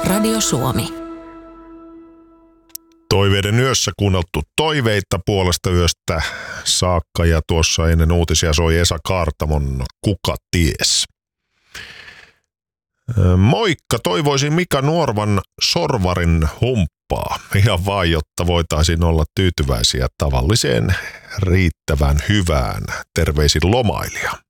Radio Suomi. Toiveiden yössä kuunneltu toiveita puolesta yöstä saakka ja tuossa ennen uutisia soi Esa Kaartamon Kuka ties. Moikka, toivoisin Mika Nuorvan Sorvarin humppaa. Ihan vaan, jotta voitaisiin olla tyytyväisiä tavalliseen riittävän hyvään. Terveisin lomailija.